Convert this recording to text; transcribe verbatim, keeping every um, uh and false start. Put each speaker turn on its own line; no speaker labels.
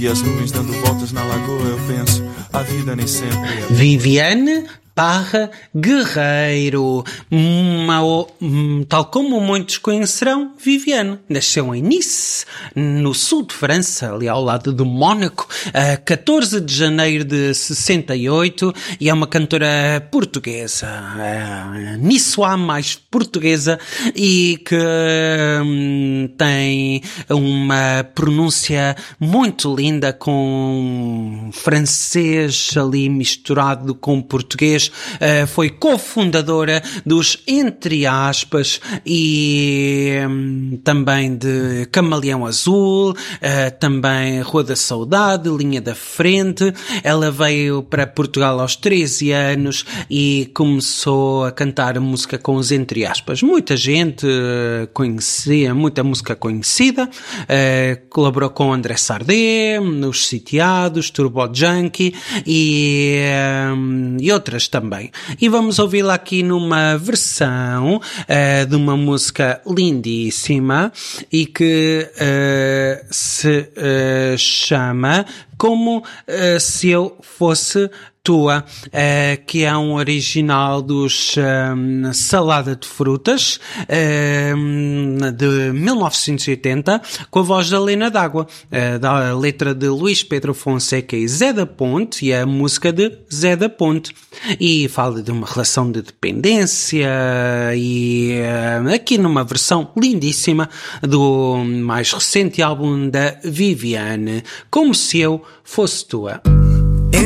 E as nuvens dando voltas na lagoa, eu penso, a vida nem sempre é...
Viviane Parra Guerreiro, uma, um, tal como muitos conhecerão, Viviane nasceu em Nice, no sul de França, ali ao lado de Mónaco, a catorze de janeiro de sessenta e oito, e é uma cantora portuguesa, a niçoá mais portuguesa, e que hum, tem uma pronúncia muito linda, com francês ali misturado com português. Uh, foi cofundadora dos Entre Aspas e um, também de Camaleão Azul, uh, também Rua da Saudade, Linha da Frente. Ela veio para Portugal aos treze anos e começou a cantar música com os Entre Aspas. Muita gente uh, conhecia, muita música conhecida, uh, colaborou com André Sardé, Os Sitiados, Turbo Junkie e, um, e outras também. E vamos ouvi-la aqui numa versão uh, de uma música lindíssima e que uh, se uh, chama Como uh, Se Eu Fosse Tua, uh, que é um original dos um, Salada de Frutas, um, de mil novecentos e oitenta, com a voz da Lena D'Água, uh, da letra de Luís Pedro Fonseca e Zé da Ponte, e a música de Zé da Ponte. E fala de uma relação de dependência, e uh, aqui numa versão lindíssima do mais recente álbum da Viviane, Como Se Eu Fosse Tua.